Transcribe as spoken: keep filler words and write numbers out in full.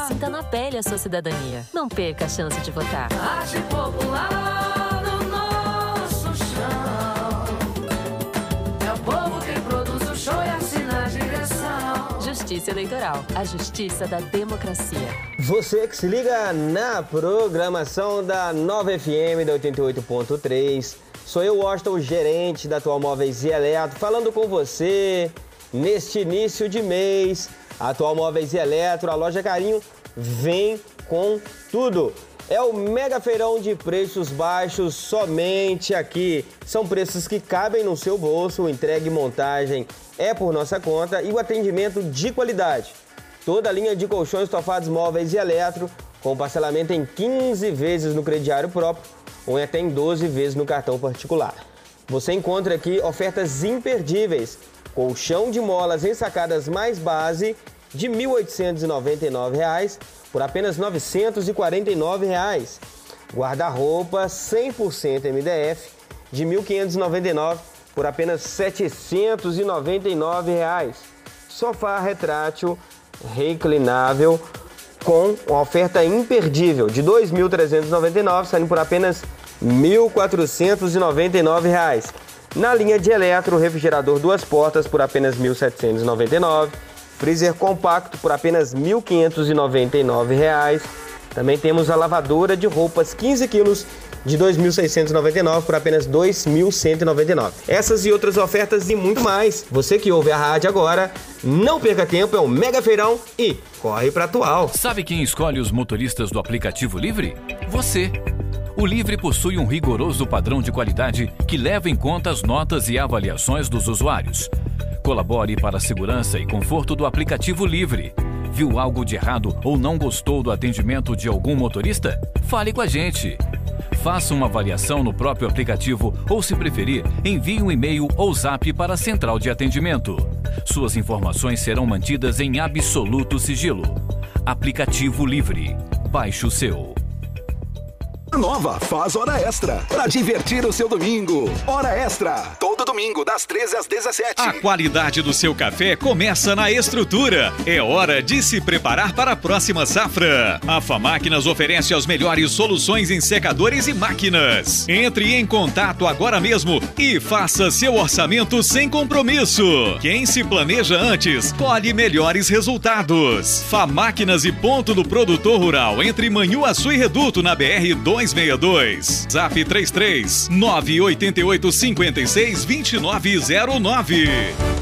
Sinta na pele a sua cidadania. Não perca a chance de votar. Arte popular no nosso chão. É o povo quem produz o show e assina a direção. Justiça Eleitoral. A justiça da democracia. Você que se liga na programação da Nova F M da oitenta e oito ponto três. Sou eu, Washington, o gerente da Atual Móveis e Eletro, falando com você neste início de mês. A Atual Móveis e Eletro, a loja Carinho, vem com tudo. É o mega feirão de preços baixos somente aqui. São preços que cabem no seu bolso, entrega e montagem é por nossa conta e o atendimento de qualidade. Toda a linha de colchões, estofados, móveis e eletro, com parcelamento em quinze vezes no crediário próprio ou até em doze vezes no cartão particular. Você encontra aqui ofertas imperdíveis. Colchão de molas ensacadas mais base de mil oitocentos e noventa e nove reais por apenas novecentos e quarenta e nove reais. Guarda-roupa cem por cento M D F de mil quinhentos e noventa e nove reais por apenas setecentos e noventa e nove reais. Sofá retrátil reclinável com uma oferta imperdível de dois mil trezentos e noventa e nove reais, saindo por apenas mil quatrocentos e noventa e nove reais. Na linha de eletro, refrigerador duas portas por apenas mil setecentos e noventa e nove reais. Freezer compacto por apenas mil quinhentos e noventa e nove reais. Também temos a lavadora de roupas quinze quilos de dois mil seiscentos e noventa e nove reais por apenas dois mil cento e noventa e nove reais. Essas e outras ofertas e muito mais. Você que ouve a rádio agora, não perca tempo, é um mega feirão e corre para Atual. Sabe quem escolhe os motoristas do aplicativo Livre? Você. O Livre possui um rigoroso padrão de qualidade que leva em conta as notas e avaliações dos usuários. Colabore para a segurança e conforto do aplicativo Livre. Viu algo de errado ou não gostou do atendimento de algum motorista? Fale com a gente. Faça uma avaliação no próprio aplicativo ou, se preferir, envie um e-mail ou zap para a central de atendimento. Suas informações serão mantidas em absoluto sigilo. Aplicativo Livre. Baixe o seu. Nova faz Hora Extra para divertir o seu domingo. Hora Extra, todo domingo das treze às dezessete. A qualidade do seu café começa na estrutura. É hora de se preparar para a próxima safra. A Famáquinas oferece as melhores soluções em secadores e máquinas. Entre em contato agora mesmo e faça seu orçamento sem compromisso. Quem se planeja antes, colhe melhores resultados. Famáquinas e Ponto do Produtor Rural entre Manhuaçu e Reduto na B R duzentos e sessenta e dois. Zap três três nove oito oito cinco seis dois nove zero nove.